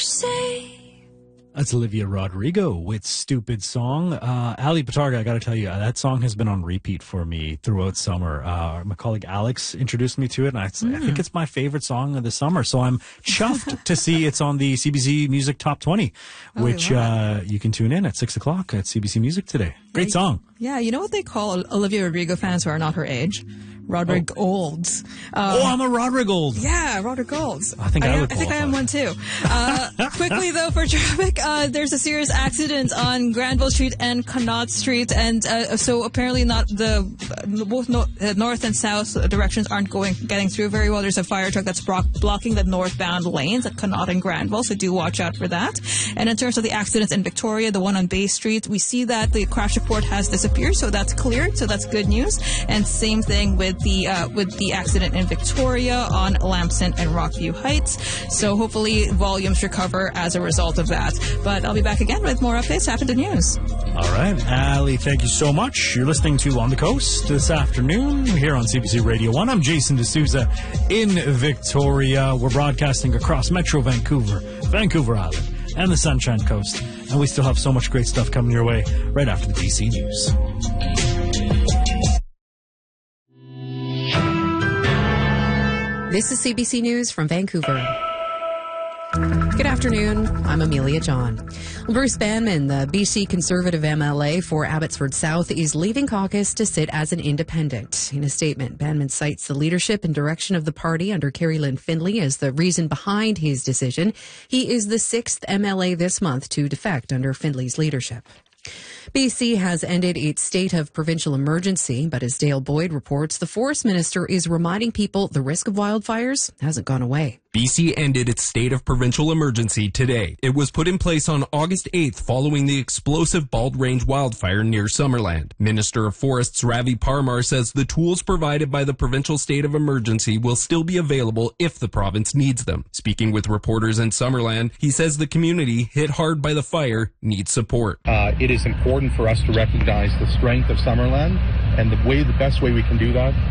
Say. That's Olivia Rodrigo with Stupid Song. Ali Batarga, I got to tell you, that song has been on repeat for me throughout summer. My colleague Alex introduced me to it, and I think it's my favorite song of the summer. So I'm chuffed to see it's on the CBC Music Top 20, which you can tune in at 6 o'clock at CBC Music today. Great song. Yeah, you know what they call Olivia Rodrigo fans who are not her age? Rodrigo Olds. I'm a Rodrigo. Yeah, Rodrigo Olds. I think I am one too. Quickly though, for traffic, there's a serious accident on Granville Street and Connaught Street, and so apparently not both north and south directions aren't getting through very well. There's a fire truck that's blocking the northbound lanes at Connaught and Granville, so do watch out for that. And in terms of the accidents in Victoria, the one on Bay Street, we see that the crash report has disappeared, so that's cleared, so that's good news. And same thing with the accident in Victoria on Lamson and Rockview Heights. So hopefully volumes recover as a result of that. But I'll be back again with more updates after the news. All right, Ali, thank you so much. You're listening to On the Coast this afternoon here on CBC Radio 1. I'm Jason D'Souza in Victoria. We're broadcasting across Metro Vancouver, Vancouver Island, and the Sunshine Coast. And we still have so much great stuff coming your way right after the BC News. This is CBC News from Vancouver. Good afternoon. I'm Amelia John. Bruce Banman, the BC Conservative MLA for Abbotsford South, is leaving caucus to sit as an independent. In a statement, Banman cites the leadership and direction of the party under Kerry Lynn Findlay as the reason behind his decision. He is the 6th MLA this month to defect under Findlay's leadership. BC has ended its state of provincial emergency, but as Dale Boyd reports, the Forest Minister is reminding people the risk of wildfires hasn't gone away. BC ended its state of provincial emergency today. It was put in place on August 8th following the explosive Bald Range wildfire near Summerland. Minister of Forests Ravi Parmar says the tools provided by the provincial state of emergency will still be available if the province needs them. Speaking with reporters in Summerland, he says the community hit hard by the fire needs support. It is important for us to recognize the strength of Summerland, and the best way we can do that